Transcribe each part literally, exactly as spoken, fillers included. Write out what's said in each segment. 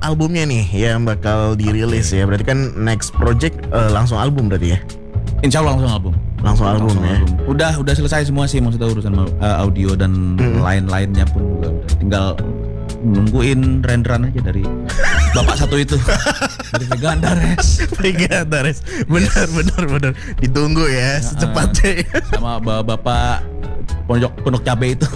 albumnya nih yang bakal dirilis ya. Berarti kan next project uh, langsung album berarti ya? Insya Allah langsung album. Langsung album langsung ya. Album. Udah udah selesai semua sih maksudnya urusan uh, audio dan hmm. lain-lainnya pun juga udah. Tinggal nungguin renderan aja dari bapak satu itu. Dari Vega Antares. Vega Antares. Benar benar benar. Ditunggu ya secepatnya. Sama bapak pondok pondok cabe itu.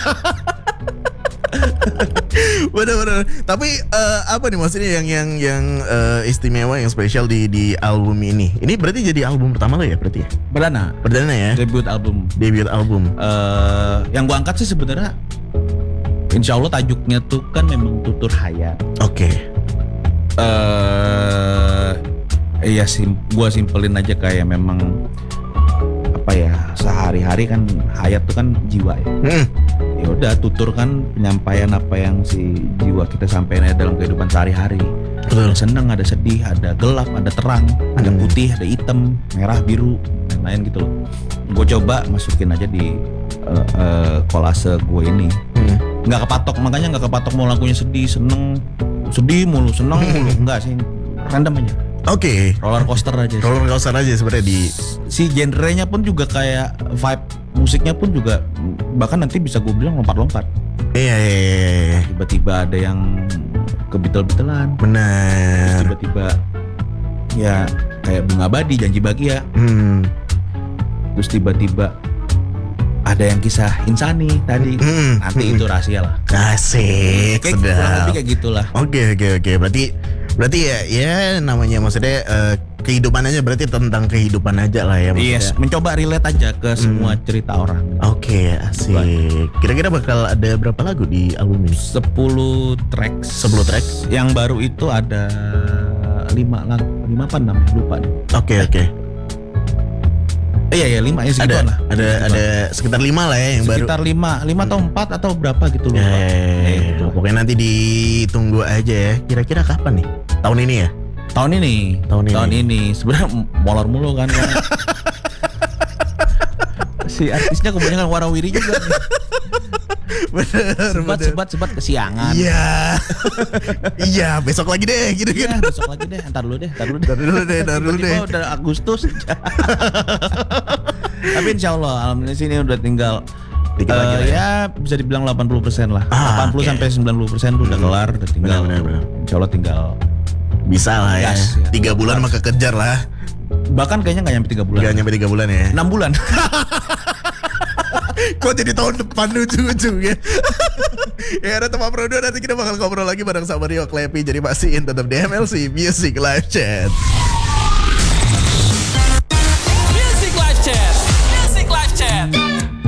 Benar-benar. Tapi uh, apa nih maksudnya yang yang yang uh, istimewa, yang spesial di di album ini? Ini berarti jadi album pertama lo ya berarti ya? Perdana. Perdana ya? Debut album. Debut album. Uh, yang gua angkat sih sebenarnya, insya Allah tajuknya tuh kan memang Tutur Hayat. Oke. Okay. Uh, iya sim, gua simpelin aja kayak memang apa ya, sehari-hari kan hayat tuh kan jiwa ya. Hmm. Ya udah, tutur kan penyampaian apa yang si jiwa kita sampaikan dalam kehidupan sehari-hari. Ada seneng, ada sedih, ada gelap, ada terang, hmm. ada putih, ada hitam, merah, biru, dan lain gitu loh. Gue coba masukin aja di uh, uh, kolase gue ini. Hmm. Nggak kepatok, makanya nggak kepatok mau lagunya sedih, seneng, sedih mulu, seneng mulu, enggak sih, random aja. Oke, okay. roller coaster aja. Roller coaster aja sebenarnya di si genrenya pun juga kayak vibe musiknya pun juga bahkan nanti bisa gue bilang lompat-lompat. Iya, iya, iya. Tiba-tiba ada yang kebetul-betulan. Benar. Tiba-tiba ya kayak Bunga Abadi, Janji Bahagia. Hmm. Terus tiba-tiba ada yang kisah insani tadi. Hmm. Nanti itu rahasia lah. Asik, kayak sedap. Kurang lebih kayak gitulah. Oke, oke, oke. Berarti Berarti ya, ya namanya maksudnya uh, kehidupan aja, berarti tentang kehidupan aja lah ya maksudnya. Yes, mencoba relate aja ke semua hmm. cerita orang. Oke, okay, asik. Kira-kira bakal ada berapa lagu di album ini? sepuluh tracks. sepuluh tracks. Yang baru itu ada lima lagu, lima apa enam? Lupa deh. Oke, okay, oke. Okay. Iya ya lima ya segitu ada, lah. Ada segitu ada sekitar lima lah ya yang sekitar baru. Sekitar lima, lima atau empat atau berapa gitu lupa. Ya, eh, gitu. Pokoknya nanti ditunggu aja ya. Kira-kira kapan nih? Tahun ini ya? Tahun ini. Tahun ini. Tahun ini. Sebenarnya molor mulu kan. Kan. Si artisnya kebanyakan warawiri juga nih. Bener, sebat, bener. sebat, sebat kesiangan. Iya. Iya, besok lagi deh gitu iya, kan. besok lagi deh, entar dulu deh, entar dulu deh. Entar dulu deh, entar dulu deh. Udah Agustus. Tapi insya Allah, alhamdulillah sini udah tinggal dikit uh, lagi ya. Ya bisa dibilang delapan puluh persen lah. Ah, delapan puluh okay. sampai sembilan puluh persen udah kelar, udah tinggal. Bener, bener, bener. Insya Allah tinggal bisa lah ya. Gas, ya. Tiga bulan maka kejar lah. Bahkan kayaknya nggak nyampe tiga bulan. Nggak nyampe tiga bulan ya. Enam bulan. Kok jadi tahun depan ujung-ujungnya. Ya ada teman produser, nanti kita bakal ngobrol lagi bareng sama Rio Klepi. Jadi pastiin tetap di M L C Music Live Chat.